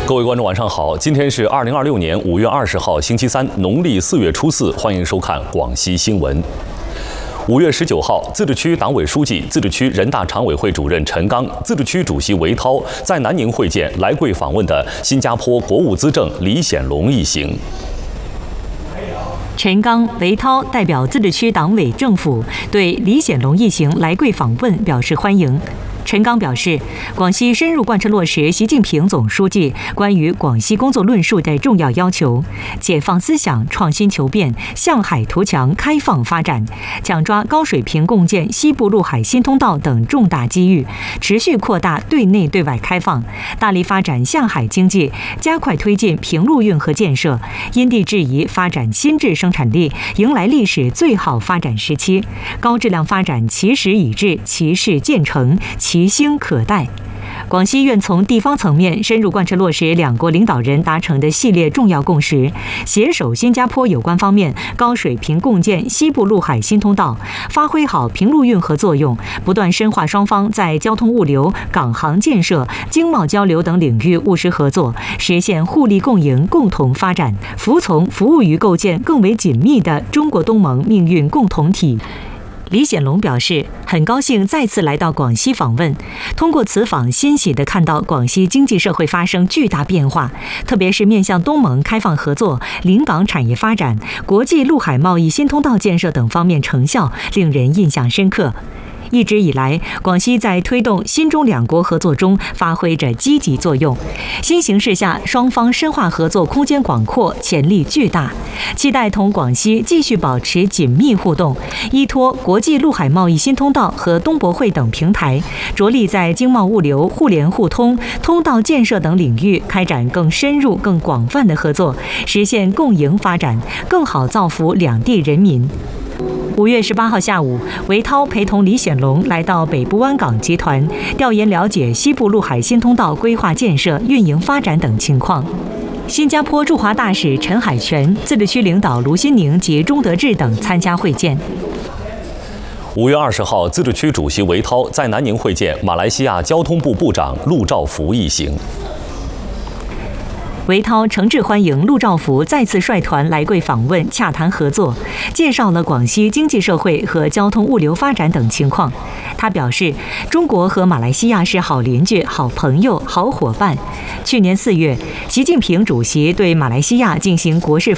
各位观众，晚上好！今天是2026年5月20号，星期三，农历4月初4，欢迎收看广西新闻。5月19号，自治区党委书记、自治区人大常委会主任陈刚、自治区主席韦涛在南宁会见来贵访问的新加坡国务资政李显龙一行。 陈刚、韦涛代表自治区党委政府对李显龙一行来贵访问表示欢迎。陈刚表示，广西深入贯彻落实习近平总书记关于广西工作论述的重要要求，解放思想、创新求变、向海图强、开放发展，抢抓高水平共建西部陆海新通道等重大机遇，持续扩大对内对外开放，大力发展向海经济，加快推进平陆运河建设，因地制宜发展新质生产力，迎来历史最好发展时期，高质量发展其时已至，其势渐成，其兴可待。广西愿从地方层面深入贯彻落实两国领导人达成的系列重要共识，携手新加坡有关方面高水平共建西部陆海新通道，发挥好平陆运河作用，不断深化双方在交通物流、港航建设、经贸交流等领域务实合作，实现互利共赢、共同发展，服务于构建更为紧密的中国东盟命运共同体。李显龙表示，很高兴再次来到广西访问，通过此访欣喜地看到广西经济社会发生巨大变化，特别是面向东盟开放合作、临港产业发展、国际陆海贸易新通道建设等方面成效，令人印象深刻。一直以来，广西在推动新中两国合作中发挥着积极作用。新形势下，双方深化合作空间广阔，潜力巨大。期待同广西继续保持紧密互动，依托国际陆海贸易新通道和东博会等平台，着力在经贸物流、互联互通、通道建设等领域开展更深入、更广泛的合作，实现共赢发展，更好造福两地人民。5月18号下午，韦涛陪同李显龙来到北部湾港集团，调研了解西部陆海新通道规划建设、运营发展等情况。新加坡驻华大使陈海泉、自治区领导卢新宁及钟德志等参加会见。 5月20号，自治区主席韦涛在南宁会见马来西亚交通部部长陆兆福一行。 韦涛诚挚欢迎陆兆福再次率团来贵访问，洽谈合作，介绍了广西经济社会和交通物流发展等情况。他表示，中国和马来西亚是好邻居、好朋友、好伙伴。去年4月，习近平主席对马来西亚进行国事